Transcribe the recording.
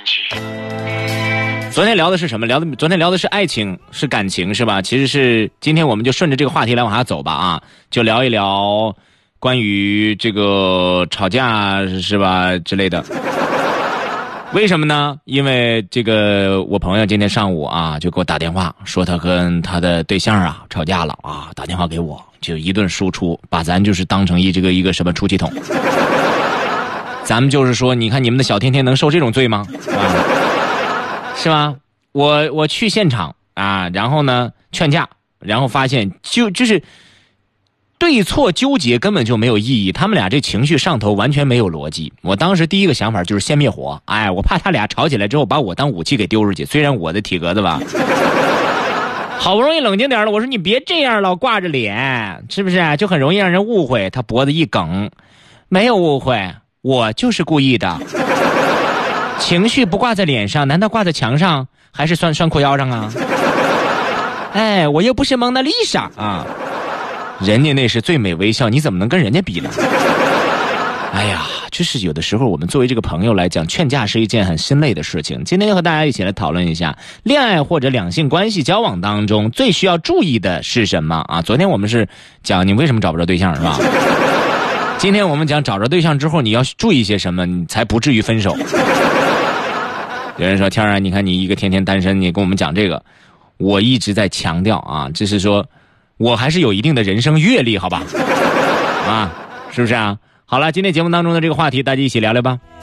昨天聊的是什么？昨天聊的是爱情，是感情，是吧？其实是今天我们就顺着这个话题来往下走吧啊，就聊一聊关于这个吵架是吧之类的。为什么呢？因为这个我朋友今天上午啊就给我打电话说他跟他的对象啊吵架了啊，打电话给我就一顿输出，把咱就是当成一个什么出气筒。咱们就是说，你看你们的小天天能受这种罪吗？是吧？我去现场啊，然后呢劝架，然后发现就是对错纠结根本就没有意义，他们俩这情绪上头完全没有逻辑。我当时第一个想法就是先灭火，哎，我怕他俩吵起来之后把我当武器给丢出去。虽然我的体格子吧，好不容易冷静点了，我说你别这样老挂着脸，是不是？就很容易让人误会。他脖子一梗，没有误会，我就是故意的。情绪不挂在脸上，难道挂在墙上，还是拴裤腰上啊？哎，我又不是蒙娜丽莎啊。人家那是最美微笑，你怎么能跟人家比呢？哎呀，就是有的时候我们作为这个朋友来讲，劝架是一件很心累的事情。今天和大家一起来讨论一下，恋爱或者两性关系交往当中最需要注意的是什么啊？昨天我们是讲你为什么找不着对象，是吧？今天我们讲找着对象之后你要注意些什么，你才不至于分手。有人说天儿啊，你看你一个天天单身，你跟我们讲这个，我一直在强调啊，就是说我还是有一定的人生阅历，好吧？啊，是不是啊？好了，今天节目当中的这个话题，大家一起聊聊吧。